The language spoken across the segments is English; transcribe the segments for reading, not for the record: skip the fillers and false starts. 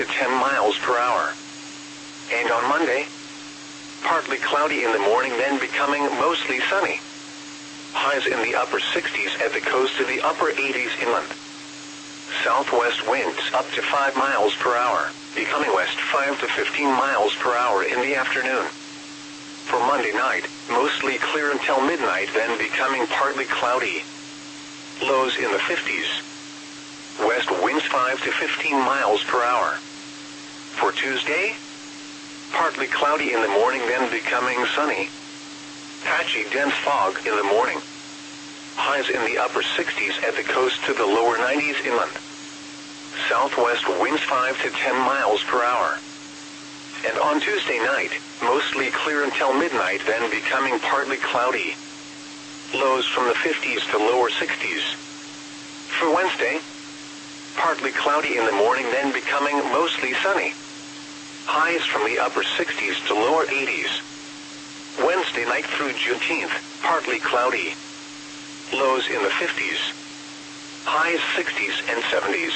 to 10 miles per hour. And on Monday, partly cloudy in the morning, then becoming mostly sunny. Highs in the upper 60s at the coast to the upper 80s inland. Southwest winds up to 5 miles per hour, becoming west 5 to 15 miles per hour in the afternoon. For Monday night, mostly clear until midnight, then becoming partly cloudy. Lows in the 50s. West winds 5 to 15 miles per hour. For Tuesday, partly cloudy in the morning, then becoming sunny. Patchy dense fog in the morning. Highs in the upper 60s at the coast to the lower 90s inland. Southwest winds 5 to 10 miles per hour. And on Tuesday night, mostly clear until midnight, then becoming partly cloudy. Lows from the 50s to lower 60s. For Wednesday, partly cloudy in the morning, then becoming mostly sunny. Highs from the upper 60s to lower 80s. Wednesday night through Juneteenth, partly cloudy. Lows in the 50s. Highs 60s and 70s.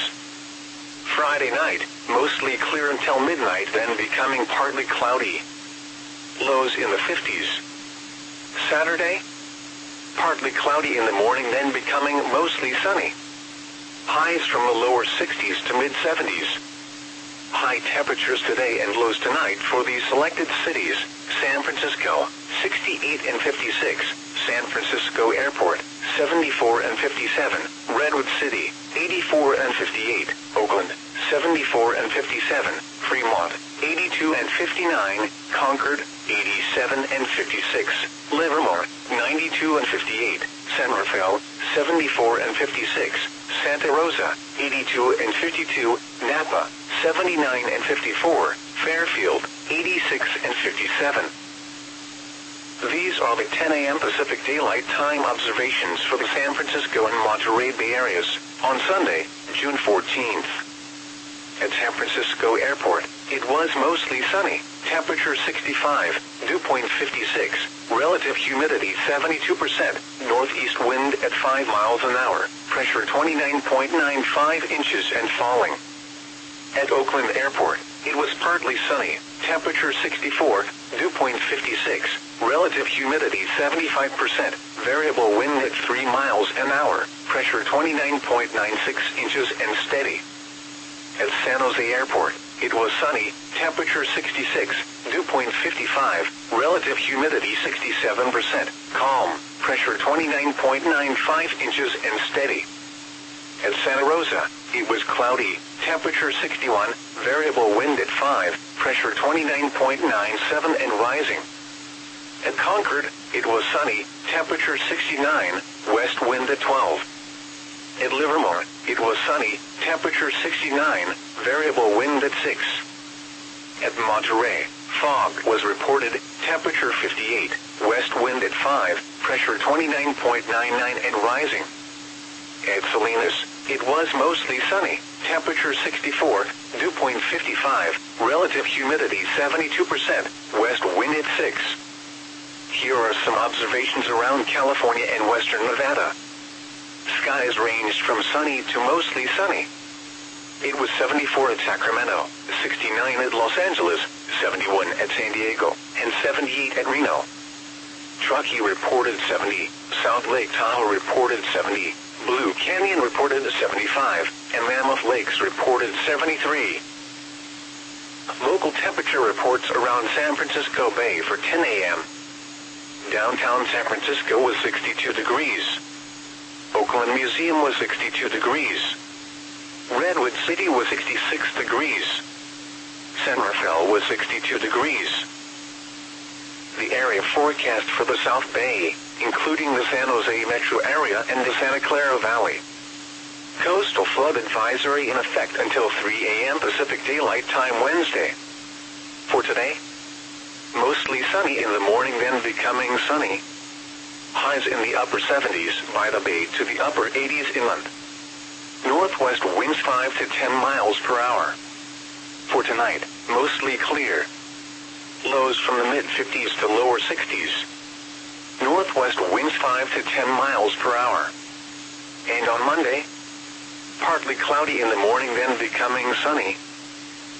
Friday night, mostly clear until midnight, then becoming partly cloudy. Lows in the 50s. Saturday, partly cloudy in the morning, then becoming mostly sunny. Highs from the lower 60s to mid-70s. High temperatures today and lows tonight for the selected cities: San Francisco, 68 and 56, San Francisco Airport, 74 and 57, Redwood City, 84 and 58, Oakland, 74 and 57, Fremont, 82 and 59, Concord, 87 and 56, Livermore, 92 and 58, San Rafael, 74 and 56, Santa Rosa, 82 and 52, Napa, 79 and 54, Fairfield, 86 and 57. These are the 10 a.m. Pacific Daylight Time observations for the San Francisco and Monterey Bay areas on Sunday, June 14th. At San Francisco Airport, it was mostly sunny, temperature 65, dew point 56, relative humidity 72%, northeast wind at 5 miles an hour, pressure 29.95 inches and falling. At Oakland Airport, it was partly sunny, temperature 64, dew point 56, relative humidity 75%, variable wind at 3 miles an hour, pressure 29.96 inches and steady. At San Jose Airport, it was sunny, temperature 66, dew point 55, relative humidity 67%, calm, pressure 29.95 inches and steady. At Santa Rosa, it was cloudy, temperature 61, variable wind at 5, pressure 29.97 and rising. At Concord, it was sunny, temperature 69, west wind at 12. At Livermore, it was sunny, temperature 69, variable wind at 6. At Monterey, fog was reported, temperature 58, west wind at 5, pressure 29.99 and rising. At Salinas, it was mostly sunny, temperature 64, dew point 55, relative humidity 72%, west wind at 6. Here are some observations around California and western Nevada. Skies ranged from sunny to mostly sunny. It was 74 at Sacramento, 69 at Los Angeles, 71 at San Diego, and 78 at Reno. Truckee reported 70, South Lake Tahoe reported 70, Blue Canyon reported 75, and Mammoth Lakes reported 73. Local temperature reports around San Francisco Bay for 10 a.m. Downtown San Francisco was 62 degrees. Oakland Museum was 62 degrees. Redwood City was 66 degrees. San Rafael was 62 degrees. The area forecast for the South Bay, including the San Jose metro area and the Santa Clara Valley. Coastal flood advisory in effect until 3 a.m. Pacific Daylight Time Wednesday. For today, mostly sunny in the morning, then becoming sunny. Highs in the upper 70s by the bay to the upper 80s inland. Northwest winds 5 to 10 miles per hour. For tonight, mostly clear. Lows from the mid-50s to lower 60s. Northwest winds 5 to 10 miles per hour. And on Monday, partly cloudy in the morning, then becoming sunny.